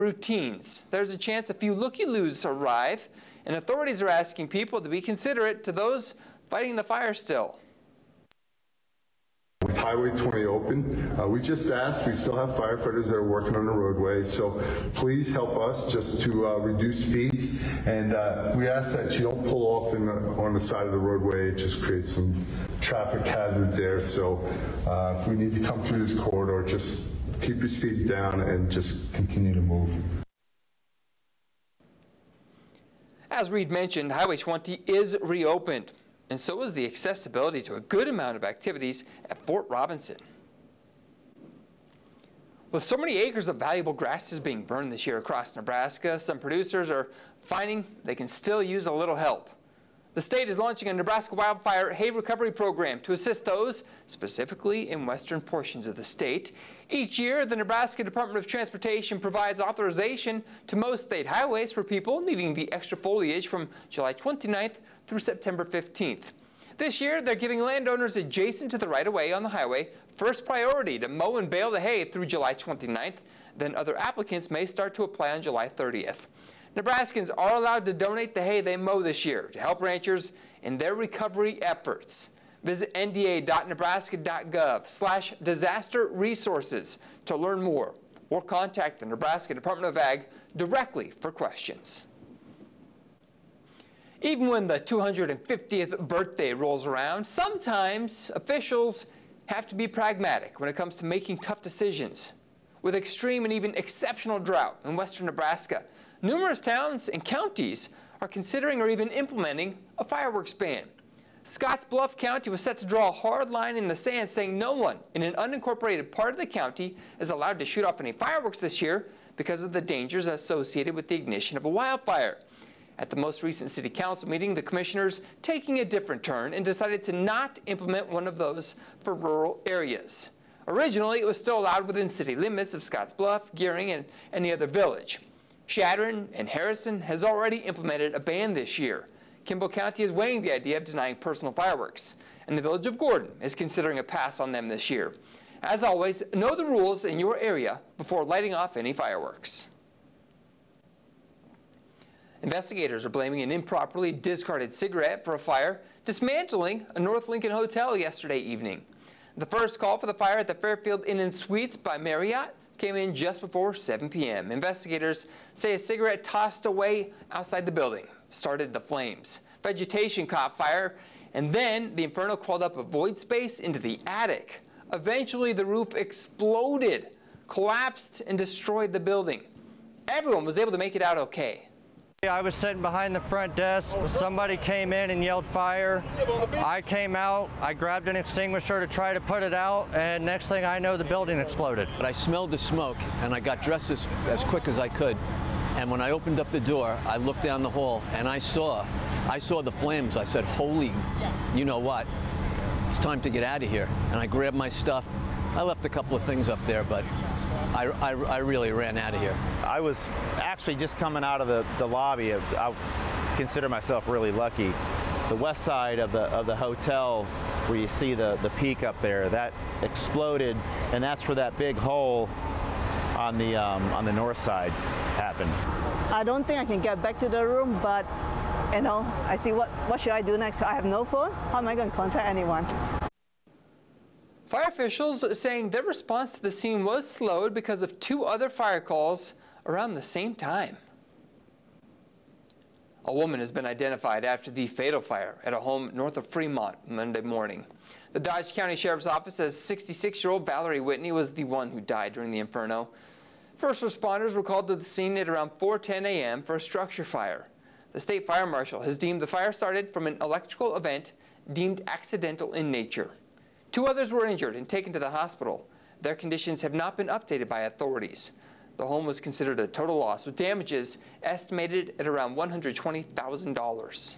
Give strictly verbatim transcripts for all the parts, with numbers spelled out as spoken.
routines. There's a chance a few looky-loos arrive, and authorities are asking people to be considerate to those fighting the fire still. With Highway twenty open, uh, we just asked, we still have firefighters that are working on the roadway, so please help us just to uh, reduce speeds, and uh, we ask that you don't pull off in the, on the side of the roadway. It just creates some traffic hazards there, so uh, if we need to come through this corridor, just keep your speeds down and just continue to move. As Reed mentioned, Highway twenty is reopened, and so is the accessibility to a good amount of activities at Fort Robinson. With so many acres of valuable grasses being burned this year across Nebraska, some producers are finding they can still use a little help. The state is launching a Nebraska Wildfire Hay Recovery Program to assist those specifically in western portions of the state. Each year, the Nebraska Department of Transportation provides authorization to most state highways for people needing the extra foliage from July twenty-ninth through September fifteenth. This year, they're giving landowners adjacent to the right-of-way on the highway first priority to mow and bale the hay through July twenty-ninth. Then other applicants may start to apply on July thirtieth. Nebraskans are allowed to donate the hay they mow this year to help ranchers in their recovery efforts. Visit N D A dot nebraska dot gov slash disaster resources to learn more, or contact the Nebraska Department of Ag directly for questions. Even when the two hundred fiftieth birthday rolls around, sometimes officials have to be pragmatic when it comes to making tough decisions. With extreme and even exceptional drought in western Nebraska, numerous towns and counties are considering or even implementing a fireworks ban. Scotts Bluff County was set to draw a hard line in the sand, saying no one in an unincorporated part of the county is allowed to shoot off any fireworks this year because of the dangers associated with the ignition of a wildfire. At the most recent city council meeting, the commissioners taking a different turn and decided to not implement one of those for rural areas. Originally, it was still allowed within city limits of Scotts Bluff, Gearing, and any other village. Chadron and Harrison has already implemented a ban this year. Kimball County is weighing the idea of denying personal fireworks, and the village of Gordon is considering a pass on them this year. As always, know the rules in your area before lighting off any fireworks. Investigators are blaming an improperly discarded cigarette for a fire, dismantling a North Lincoln hotel yesterday evening. The first call for the fire at the Fairfield Inn and Suites by Marriott came in just before seven p m Investigators say a cigarette tossed away outside the building started the flames. Vegetation caught fire, and then the inferno crawled up a void space into the attic. Eventually, the roof exploded, collapsed, and destroyed the building. Everyone was able to make it out okay. I was sitting behind the front desk. Somebody came in and yelled fire. I came out, I grabbed an extinguisher to try to put it out, and next thing I know, the building exploded. But I smelled the smoke, and I got dressed as, as quick as I could. And when I opened up the door, I looked down the hall, and I saw, I saw the flames. I said, holy, you know what? It's time to get out of here. And I grabbed my stuff. I left a couple of things up there, but I, I, I really ran out of here. I was actually just coming out of the, the lobby. I consider myself really lucky. The west side of the, of the hotel, where you see the, the peak up there, that exploded, and that's where that big hole on the, um, on the north side happened. I don't think I can get back to the room, but you know, I see what, what should I do next? I have no phone. How am I going to contact anyone? Fire officials saying their response to the scene was slowed because of two other fire calls around the same time. A woman has been identified after the fatal fire at a home north of Fremont Monday morning. The Dodge County Sheriff's Office says sixty-six-year-old Valerie Whitney was the one who died during the inferno. First responders were called to the scene at around four ten a m for a structure fire. The state fire marshal has deemed the fire started from an electrical event deemed accidental in nature. Two others were injured and taken to the hospital. Their conditions have not been updated by authorities. The home was considered a total loss, with damages estimated at around one hundred twenty thousand dollars.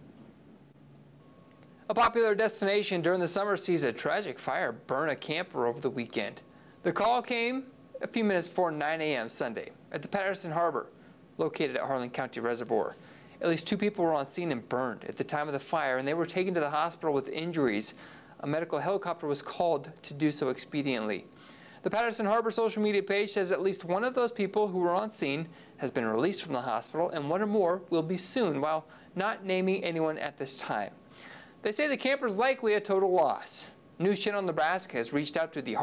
A popular destination during the summer sees a tragic fire burn a camper over the weekend. The call came a few minutes before nine a m Sunday at the Patterson Harbor, located at Harlan County Reservoir. At least two people were on scene and burned at the time of the fire, and they were taken to the hospital with injuries. A medical helicopter was called to do so expediently. The Patterson Harbor social media page says at least one of those people who were on scene has been released from the hospital, and one or more will be soon, while not naming anyone at this time. They say the camper is likely a total loss. News Channel Nebraska has reached out to the